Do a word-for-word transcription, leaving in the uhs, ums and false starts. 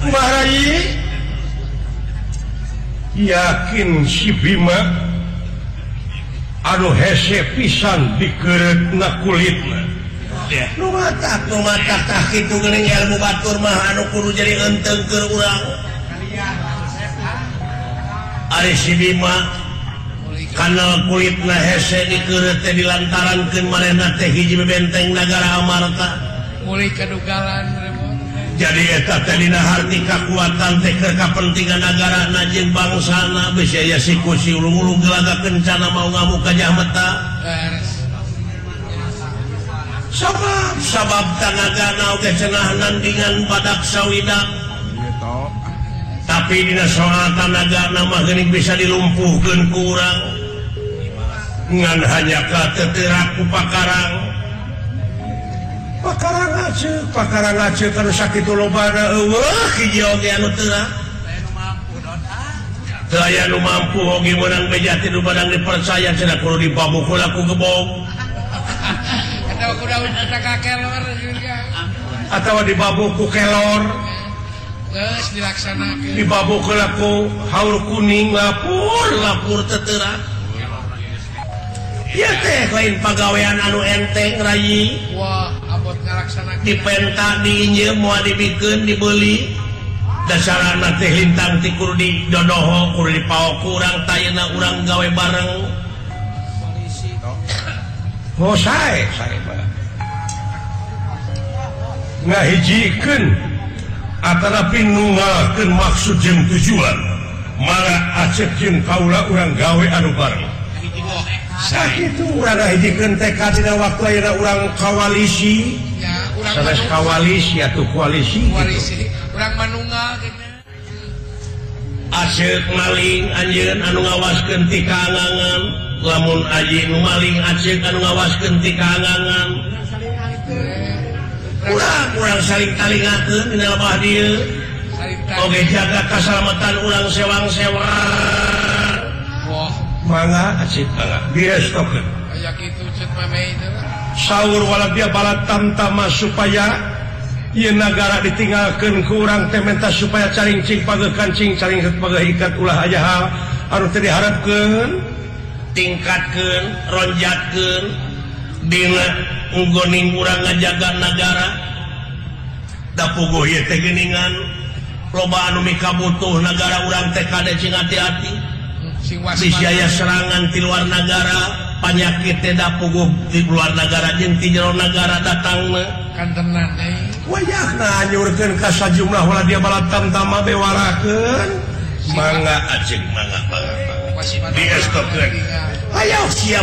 yakin si Bima aduh hese pisan dikeret na kulit ilmu batur mah anu kudu jadi enteng ke urang ari si Bima kanal kulitna hese dikeret di lantaran keun manehna teh hiji benteng nagara Amarta mulai kedugalan jadi eta teh dina harti kakuatan teh keur kapentingan nagara jeung bangsana beus aya si kusi ulung-ulung gelaga kencana mau ngamuk ka Jahmeta sabab sabab tanagana oge cenah nandingan badak sawidak tapi dina soal tanagana mah geuning bisa dilumpuhkeun ku urang ngan hanya ka teuterak ku pakarang pakarang aja pakarang aja kalau sakitu lobana eueuh hiji oge anu teu teu aya nu mampu oge meunang beja ti nu badang dipercaya cenah kudu dibabuk heula ku gebog atawa kudu kita ka kelor juga atawa dibabuk ku kelor geus dilaksanakeun dibabuk heula ku haur kuning lapur lapur teuterak ya teh lain pagawean anu enteng rayi wah abot ngalaksanakeun dipenta diinjeu moal dibikeun dibeli dasarana teh lintang ti kudu didodoho kudu dipaok ku urang tayeuna urang gawe bareng polisi oh sae sae mah ngahijikeun atanapi nunggalkeun maksud jeung tujuan mangga acek jeung kaula urang gawe anu bareng sakitu urang ngahijikeun tekad dina waktu ayeuna urang kawalisi ya urang sanes kawalisi atuh koalisi koalisi urang manunggal acek maling anjeun anu ngawaskeun ti kaangangan lamun aji nu maling acek anu ngawaskeun ti kaangangan urang urang saling talingakeun dina lebah dieu oge jaga kasalamatan urang sewang-sewang wah mangga acek mangga direstokkeun aya kitu ceut mame itu saur walau dia balat tamtama supaya ieu nagara ditinggalkeun ku urang teh menta supaya caring-cing pageukancing caring pageuhikat ulah aya hal anu teu diharapkeun tingkatkeun ronjatkeun dina nggoning urang ngajaga nagara da puguh ieu teh geuningan loba anu mika butuh nagara urang teh kade cing hati-hati bisa aya serangan ti luar negara panyakit teh da puguh di luar negara jeung ti jero negara datangna kan tenan eh wayahna anyurkeun ka sajumlah wala dia balatam tama bewarakeun mangga acek mangga mangga di estokkeun aya siap